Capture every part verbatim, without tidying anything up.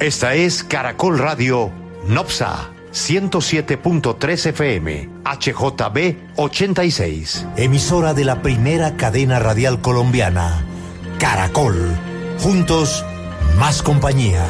Esta es Caracol Radio Nopsa ciento siete punto tres F M, H J B ochenta y seis. Emisora de la primera cadena radial colombiana, Caracol. Juntos, más compañía.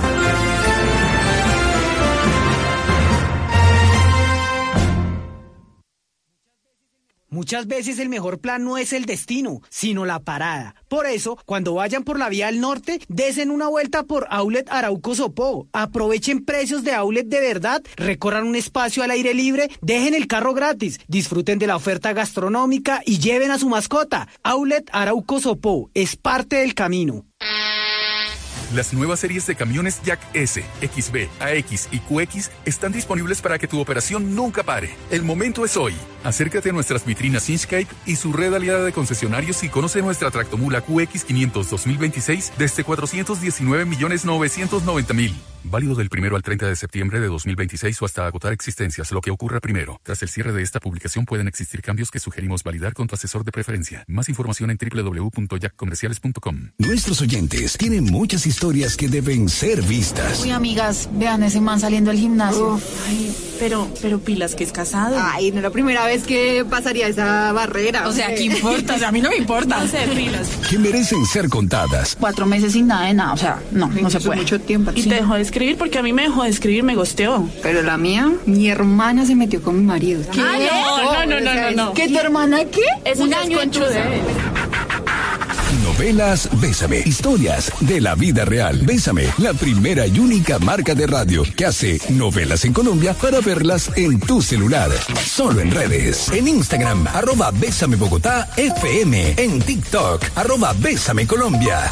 Muchas veces el mejor plan no es el destino, sino la parada. Por eso, cuando vayan por la vía al norte, desen una vuelta por Outlet Arauco Sopó. Aprovechen precios de outlet de verdad, recorran un espacio al aire libre, dejen el carro gratis, disfruten de la oferta gastronómica y lleven a su mascota. Outlet Arauco Sopó es parte del camino. Las nuevas series de camiones Jack S, X B, A X y Q X están disponibles para que tu operación nunca pare. El momento es hoy. Acércate a nuestras vitrinas Inchcape y su red aliada de concesionarios y conoce nuestra tractomula Q X quinientos dos mil veintiséis desde cuatrocientos diecinueve millones novecientos noventa mil. Válido del primero al treinta de septiembre de dos mil veintiséis o hasta agotar existencias, lo que ocurra primero. Tras el cierre de esta publicación pueden existir cambios que sugerimos validar con tu asesor de preferencia. Más información en doble u doble u doble u punto jack comerciales punto com. Nuestros oyentes tienen muchas historias que deben ser vistas. Uy, amigas, vean ese man saliendo del gimnasio. Uf, ay, pero, pero pilas que es casado. Ay, no es la primera vez que pasaría esa barrera. O sea, ¿qué importa? O sea, a mí no me importa. No sé, pilas. Que merecen ser contadas. Cuatro meses sin nada de nada, o sea, no, no se puede. Mucho tiempo. Y sí. te dejó de escribir porque a mí me dejó de escribir, me gosteó. Pero la mía, mi hermana se metió con mi marido. ¿Qué? Ah, no, no, no, no, no, no. ¿Qué, tu hermana qué? Es un un año concho de él. Novelas Bésame. Historias de la vida real. Bésame, la primera y única marca de radio que hace novelas en Colombia para verlas en tu celular. Solo en redes. En Instagram, arroba Bésame Bogotá F M. En TikTok, arroba Bésame Colombia.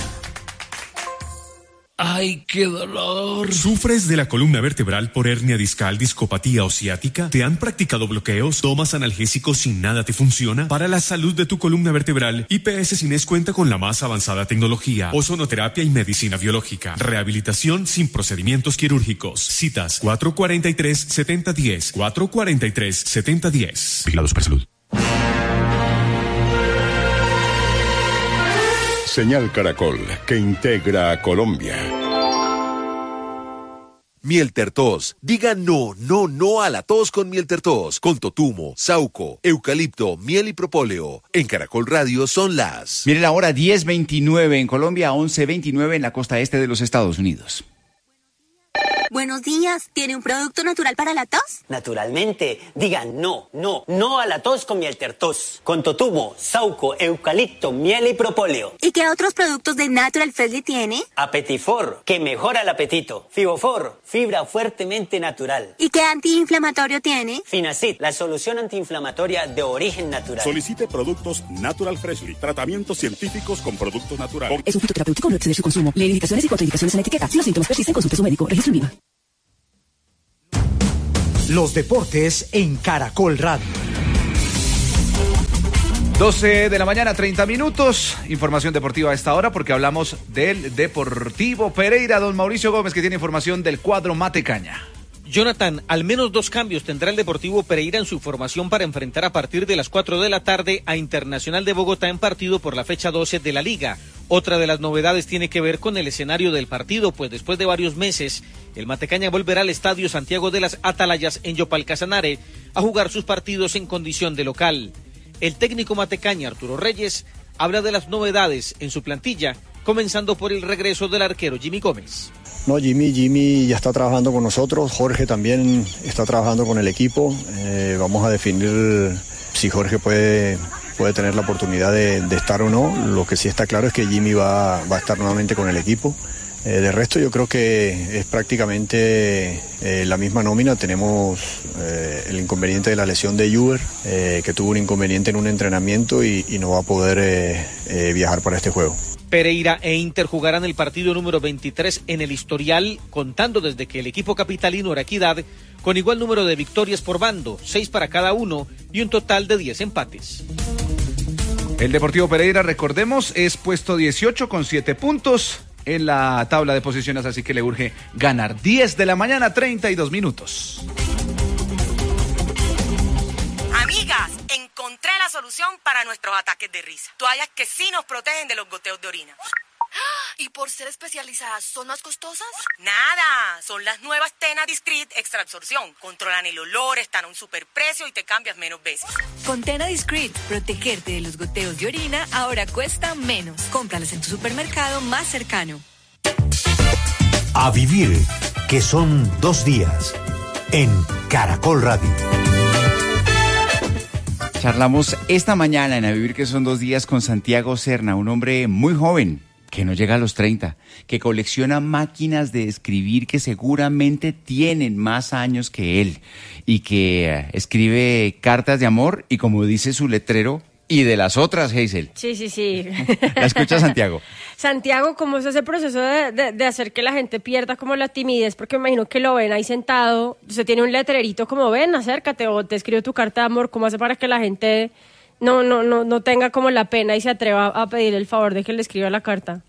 ¡Ay, qué dolor! ¿Sufres de la columna vertebral por hernia discal, discopatía o ciática? ¿Te han practicado bloqueos? ¿Tomas analgésicos sin nada te funciona? Para la salud de tu columna vertebral, I P S Cines cuenta con la más avanzada tecnología, ozonoterapia y medicina biológica. Rehabilitación sin procedimientos quirúrgicos. Citas cuatro cuarenta y tres, setenta diez. cuatro cuarenta y tres, setenta diez. Vigilados por salud. Señal Caracol, que integra a Colombia. Miel Tertos. Diga no, no, no a la tos con Miel Tertos. Con totumo, sauco, eucalipto, miel y propóleo. En Caracol Radio son las... Miren la hora diez veintinueve en Colombia, once veintinueve en la costa este de los Estados Unidos. Buenos días, ¿tiene un producto natural para la tos? Naturalmente, digan no, no, no a la tos con Miel Tertos. Con totumo, sauco, eucalipto, miel y propóleo. ¿Y qué otros productos de Natural Freshly tiene? Apetifor, que mejora el apetito. Fibofor, fibra fuertemente natural. ¿Y qué antiinflamatorio tiene? Finacid, la solución antiinflamatoria de origen natural. Solicite productos Natural Freshly, tratamientos científicos con productos naturales. Es un fitoterapéutico, no exceder su consumo. Lee indicaciones y contraindicaciones en la etiqueta. Si los síntomas persisten, consulte a su médico. Registro INVIMA. Los deportes en Caracol Radio. doce de la mañana, treinta minutos. Información deportiva a esta hora porque hablamos del Deportivo Pereira. Don Mauricio Gómez, que tiene información del cuadro Matecaña. Jonathan, al menos dos cambios tendrá el Deportivo Pereira en su formación para enfrentar a partir de las cuatro de la tarde a Internacional de Bogotá en partido por la fecha doce de la Liga. Otra de las novedades tiene que ver con el escenario del partido, pues después de varios meses, el Matecaña volverá al Estadio Santiago de las Atalayas en Yopal Casanare a jugar sus partidos en condición de local. El técnico matecaña, Arturo Reyes, habla de las novedades en su plantilla, comenzando por el regreso del arquero Jimmy Gómez. No, Jimmy, Jimmy ya está trabajando con nosotros, Jorge también está trabajando con el equipo. Eh, vamos a definir si Jorge puede, puede tener la oportunidad de, de estar o no. Lo que sí está claro es que Jimmy va, va a estar nuevamente con el equipo. Eh, de resto yo creo que es prácticamente eh, la misma nómina. Tenemos eh, el inconveniente de la lesión de Juber, eh, que tuvo un inconveniente en un entrenamiento y, y no va a poder eh, eh, viajar para este juego. Pereira e Inter jugarán el partido número veintitrés en el historial, contando desde que el equipo capitalino era Equidad, con igual número de victorias por bando, seis para cada uno y un total de diez empates. El Deportivo Pereira, recordemos, es puesto dieciocho con siete puntos en la tabla de posiciones, así que le urge ganar. diez de la mañana, treinta y dos minutos. Amigas, encontré la solución para nuestros ataques de risa. Toallas que sí nos protegen de los goteos de orina. ¿Y por ser especializadas son más costosas? Nada, son las nuevas Tena Discreet Extra Absorción. Controlan el olor, están a un superprecio y te cambias menos veces. Con Tena Discreet, protegerte de los goteos de orina ahora cuesta menos. Cómpralas en tu supermercado más cercano. A vivir, que son dos días, en Caracol Radio. Charlamos esta mañana en A Vivir, que son dos días, con Santiago Serna, un hombre muy joven, que no llega a los treinta, que colecciona máquinas de escribir que seguramente tienen más años que él, y que eh, escribe cartas de amor, y como dice su letrero, y de las otras, Hazel. Sí, sí, sí. ¿La escucha, Santiago? Santiago, ¿cómo es ese proceso de, de, de hacer que la gente pierda como la timidez? Porque me imagino que lo ven ahí sentado, usted tiene un letrerito como, ven, acércate, o te escribo tu carta de amor. ¿Cómo hace para que la gente no, no, no, no tenga como la pena y se atreva a pedir el favor de que le escriba la carta?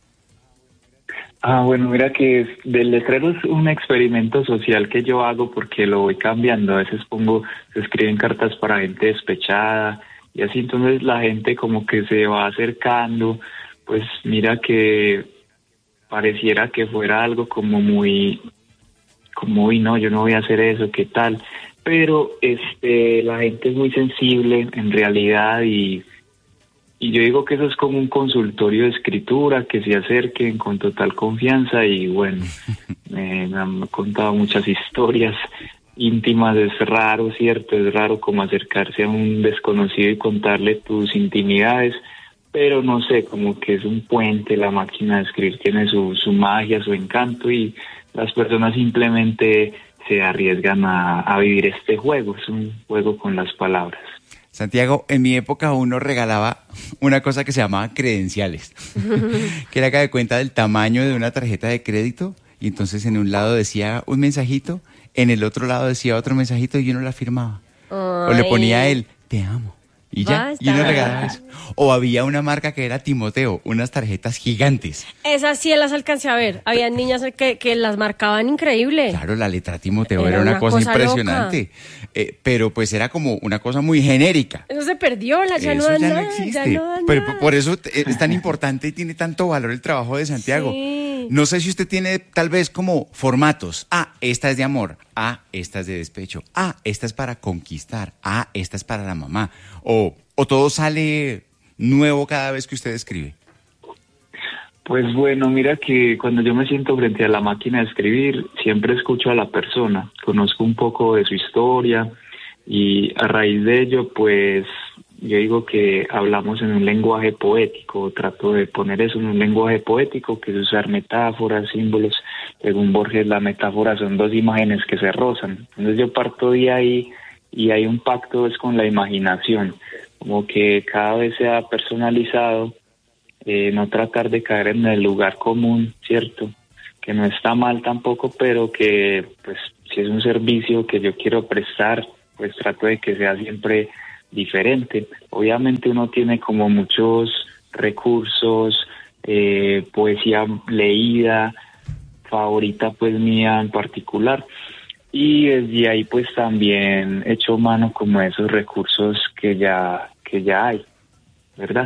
Ah, bueno, mira que del letrero es un experimento social que yo hago porque lo voy cambiando. A veces pongo, se escriben cartas para gente despechada, y así entonces la gente como que se va acercando, pues mira que pareciera que fuera algo como muy, como, uy, no, yo no voy a hacer eso, ¿qué tal? Pero este, la gente es muy sensible en realidad, y, y yo digo que eso es como un consultorio de escritura, que se acerquen con total confianza, y bueno, me, me han contado muchas historias íntimas. Es raro, ¿cierto? Es raro como acercarse a un desconocido y contarle tus intimidades, pero no sé, como que es un puente. La máquina de escribir tiene su, su magia, su encanto, y las personas simplemente se arriesgan a, a vivir este juego. Es un juego con las palabras. Santiago, en mi época uno regalaba una cosa que se llamaba credenciales, que era que de cuenta del tamaño de una tarjeta de crédito, y entonces en un lado decía un mensajito, en el otro lado decía otro mensajito, y uno la firmaba. Ay. O le ponía a él, te amo. Y ya, Basta. Y uno regalaba eso. O había una marca que era Timoteo, unas tarjetas gigantes. Esas sí las alcancé a ver. Había niñas que, que las marcaban increíble. Claro, la letra Timoteo era, era una, una cosa, cosa impresionante. Eh, pero pues era como una cosa muy genérica. Eso se perdió, la, ya eso no da ya nada. no existe. Ya no da pero nada. Por eso es tan importante y tiene tanto valor el trabajo de Santiago. Sí. No sé si usted tiene tal vez como formatos. Ah, esta es de amor. Ah, esta es de despecho. Ah, esta es para conquistar. Ah, esta es para la mamá. O, o todo sale nuevo cada vez que usted escribe. Pues bueno, mira que cuando yo me siento frente a la máquina de escribir, siempre escucho a la persona, conozco un poco de su historia, y a raíz de ello, pues yo digo que hablamos en un lenguaje poético, trato de poner eso en un lenguaje poético, que es usar metáforas, símbolos. Según Borges, la metáfora son dos imágenes que se rozan. Entonces yo parto de ahí, y hay un pacto es con la imaginación, como que cada vez sea personalizado, eh, no tratar de caer en el lugar común, ¿cierto? Que no está mal tampoco, pero que pues si es un servicio que yo quiero prestar, pues trato de que sea siempre diferente. Obviamente uno tiene como muchos recursos, eh, poesía leída, favorita pues mía en particular, y desde ahí pues también echo mano como a esos recursos que ya, que ya hay, ¿verdad?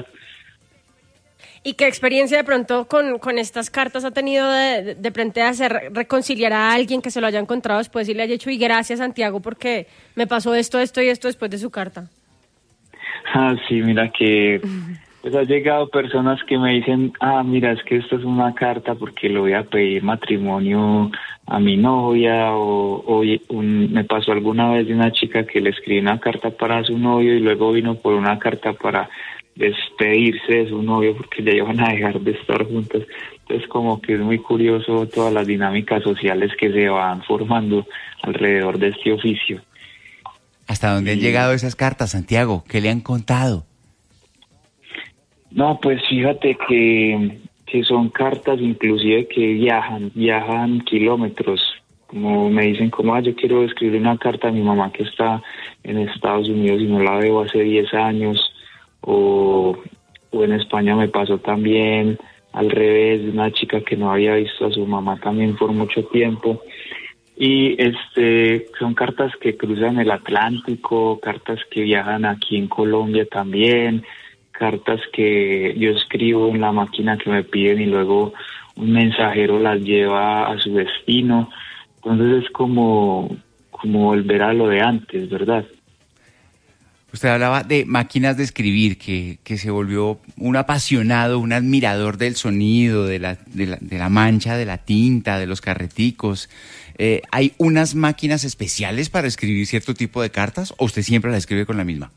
¿Y qué experiencia de pronto con, con estas cartas ha tenido de, de frente a hacer reconciliar a alguien que se lo haya encontrado después y le haya dicho, y gracias Santiago porque me pasó esto, esto y esto después de su carta? Ah, sí, mira que pues ha llegado personas que me dicen, ah, mira, es que esto es una carta porque le voy a pedir matrimonio a mi novia, o, o un, me pasó alguna vez de una chica que le escribí una carta para su novio y luego vino por una carta para despedirse de su novio porque ya iban a dejar de estar juntos. Entonces como que es muy curioso todas las dinámicas sociales que se van formando alrededor de este oficio. ¿Hasta dónde han llegado esas cartas, Santiago? ¿Qué le han contado? No, pues fíjate que, que son cartas inclusive que viajan, viajan kilómetros. Como me dicen, como, ah, yo quiero escribir una carta a mi mamá que está en Estados Unidos y no la veo hace diez años. O, o en España me pasó también al revés, una chica que no había visto a su mamá también por mucho tiempo. Y este son cartas que cruzan el Atlántico, cartas que viajan aquí en Colombia también, cartas que yo escribo en la máquina que me piden y luego un mensajero las lleva a su destino. Entonces es como, como volver a lo de antes, ¿verdad? Usted hablaba de máquinas de escribir, que, que se volvió un apasionado, un admirador del sonido, de la, de la, de la mancha, de la tinta, de los carreticos. Eh, ¿Hay unas máquinas especiales para escribir cierto tipo de cartas o usted siempre la escribe con la misma?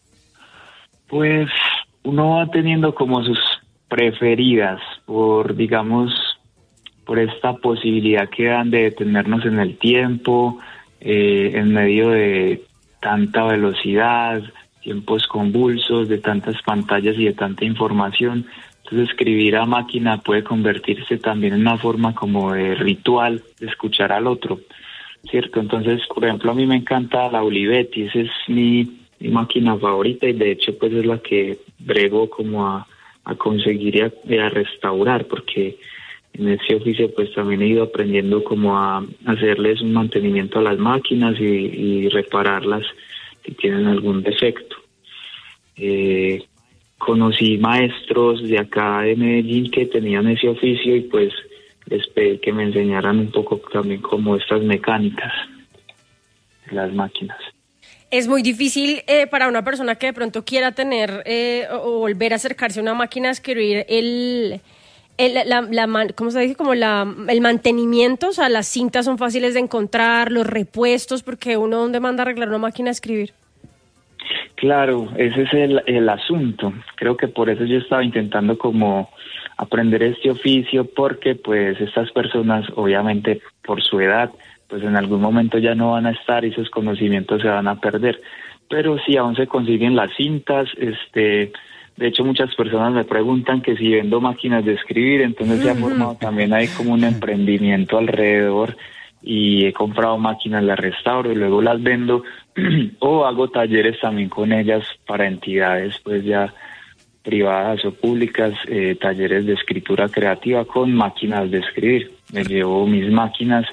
Pues uno va teniendo como sus preferidas por, digamos, por esta posibilidad que dan de detenernos en el tiempo, eh, en medio de tanta velocidad, tiempos convulsos, de tantas pantallas y de tanta información. Entonces escribir a máquina puede convertirse también en una forma como de ritual de escuchar al otro, ¿cierto? Entonces, por ejemplo, a mí me encanta la Olivetti, esa es mi, mi máquina favorita y de hecho pues es la que brego como a, a conseguir y a, y a restaurar, porque en ese oficio pues también he ido aprendiendo como a hacerles un mantenimiento a las máquinas y, y repararlas si tienen algún defecto. Eh, conocí maestros de acá de Medellín que tenían ese oficio y pues les pedí que me enseñaran un poco también como estas mecánicas de las máquinas. Es muy difícil eh, para una persona que de pronto quiera tener eh, o, o volver a acercarse a una máquina a escribir el... El, la, la, ¿cómo se dice? Como la, el mantenimiento, o sea, las cintas son fáciles de encontrar, los repuestos, porque uno ¿dónde manda a arreglar una máquina a escribir? Claro, ese es el, el asunto. Creo que por eso yo estaba intentando como aprender este oficio, porque pues estas personas, obviamente por su edad, pues en algún momento ya no van a estar y sus conocimientos se van a perder. Pero si aún se consiguen las cintas, este... De hecho, muchas personas me preguntan que si vendo máquinas de escribir, entonces se ha formado también hay como un emprendimiento alrededor y he comprado máquinas, las restauro y luego las vendo o hago talleres también con ellas para entidades pues ya privadas o públicas, eh, talleres de escritura creativa con máquinas de escribir. Me llevo mis máquinas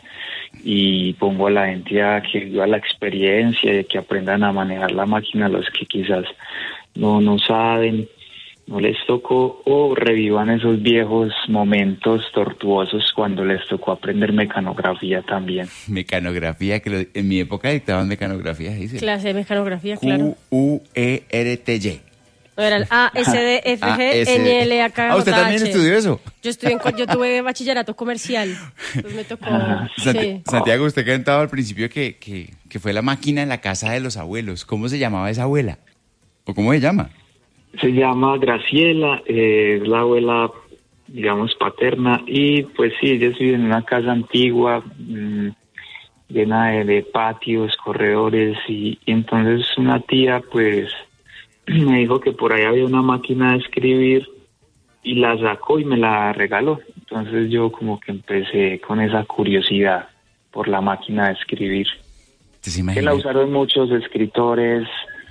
y pongo a la gente a que viva la experiencia y que aprendan a manejar la máquina, los que quizás no no saben, no les tocó, o revivan esos viejos momentos tortuosos cuando les tocó aprender mecanografía también. Mecanografía, que lo, en mi época dictaban mecanografía, dice. Clase de mecanografía, claro. Q U E R T Y. No, era el A, S, D, F, G, N, L, A, K, J, H. Ah, ¿usted también estudió eso? Yo estudié, en, yo tuve bachillerato comercial, entonces me tocó, sí. Santiago, usted contaba al principio que, que, que fue la máquina en la casa de los abuelos. ¿Cómo se llamaba esa abuela? ¿O cómo se llama? Se llama Graciela, eh, es la abuela, digamos, paterna, y pues sí, ellos viven en una casa antigua, mmm, llena de, de patios, corredores, y, y entonces una tía, pues, me dijo que por ahí había una máquina de escribir, y la sacó y me la regaló. Entonces yo como que empecé con esa curiosidad por la máquina de escribir. Que la usaron muchos escritores.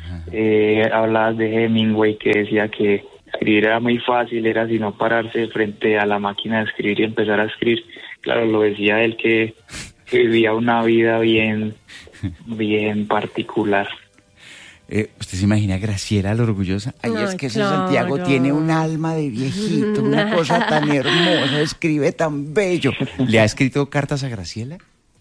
Eh, hablabas de Hemingway, que decía que escribir era muy fácil, era sino pararse frente a la máquina de escribir y empezar a escribir. Claro, lo decía él que, que vivía una vida bien, bien particular. Eh, ¿Usted se imagina a Graciela la orgullosa? Ay, Ay, es que ese claro. Santiago tiene un alma de viejito, una cosa tan hermosa, escribe tan bello. ¿Le ha escrito cartas a Graciela?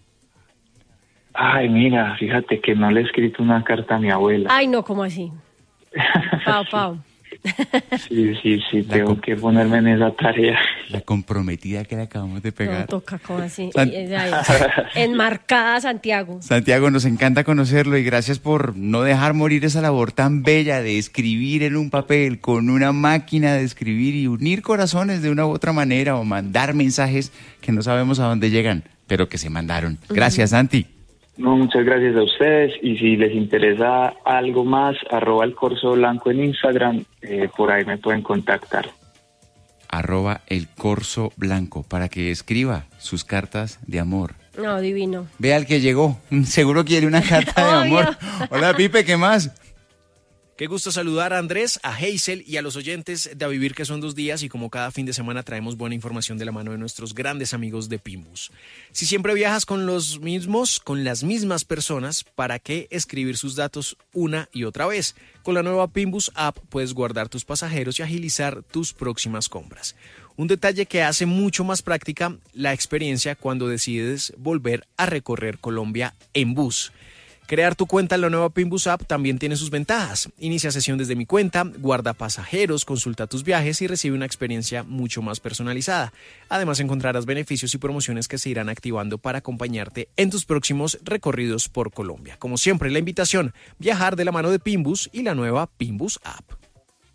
Ay, mira, fíjate que no le he escrito una carta a mi abuela. Ay, no, ¿cómo así? Pau, Pau. Sí, sí, sí, la tengo com- que ponerme en esa tarea. La comprometida que le acabamos de pegar. No, toca, ¿cómo así? San- Y- ahí, enmarcada Santiago. Santiago, nos encanta conocerlo y gracias por no dejar morir esa labor tan bella de escribir en un papel con una máquina de escribir y unir corazones de una u otra manera o mandar mensajes que no sabemos a dónde llegan, pero que se mandaron. Gracias, Santi. No, muchas gracias a ustedes, y si les interesa algo más, arroba el Corso Blanco en Instagram, eh, por ahí me pueden contactar. Arroba el Corso Blanco, para que escriba sus cartas de amor. No, divino. Vea al que llegó, seguro quiere una carta de amor. Hola, Pipe, ¿qué más? Qué gusto saludar a Andrés, a Hazel y a los oyentes de A Vivir, que son dos días, y como cada fin de semana traemos buena información de la mano de nuestros grandes amigos de Pimbus. Si siempre viajas con los mismos, con las mismas personas, ¿para qué escribir sus datos una y otra vez? Con la nueva Pimbus App puedes guardar tus pasajeros y agilizar tus próximas compras. Un detalle que hace mucho más práctica la experiencia cuando decides volver a recorrer Colombia en bus. Crear tu cuenta en la nueva Pimbus App también tiene sus ventajas. Inicia sesión desde mi cuenta, guarda pasajeros, consulta tus viajes y recibe una experiencia mucho más personalizada. Además encontrarás beneficios y promociones que se irán activando para acompañarte en tus próximos recorridos por Colombia. Como siempre, la invitación, viajar de la mano de Pimbus y la nueva Pimbus App.